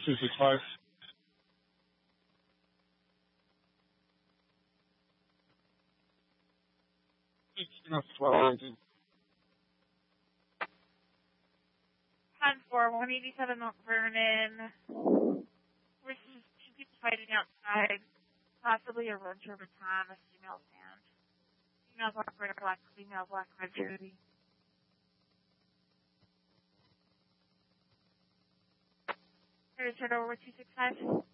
265. That's 12. 10-4, 187 Mount Vernon. Versus two people fighting outside. Possibly a red turban baton, a female stand. Female black, red, black, female black, red jersey. Turn over 265.